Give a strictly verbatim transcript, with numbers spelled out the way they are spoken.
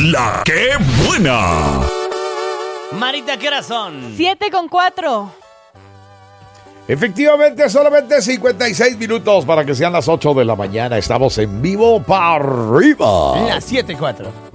La que buena. Marita, ¿qué horas son? Siete con cuatro. Efectivamente, solamente cincuenta y seis minutos para que sean las ocho de la mañana. Estamos en vivo para arriba. Las siete cuatro.